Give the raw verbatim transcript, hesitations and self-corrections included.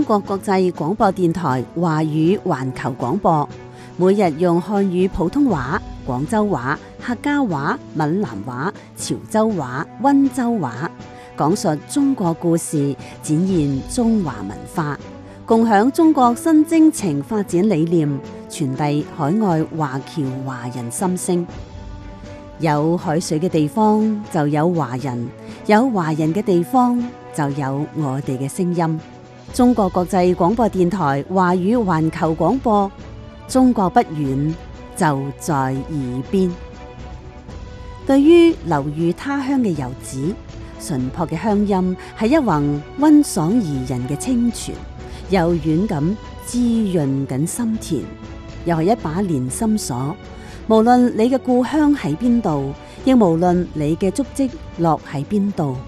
國國際廣播電台華語環球廣播，每日用漢語普通話、廣州話、客家話、閩南話、潮州話、溫州話，講述中國故事，展現中華文化，共享中國新征程發展理念，傳遞海外華僑華人心聲。有海水嘅地方就有華人，有華人嘅地方就有我哋嘅聲音。中國國際廣播電台華語環球廣播，中國不遠，就在耳邊。對於流寓他鄉嘅遊子，淳樸嘅鄉音係一泓溫爽宜人嘅清泉，柔軟咁滋潤緊心田，又係一把連心鎖。無論你嘅故鄉喺邊度，亦無論你嘅足跡落喺邊度。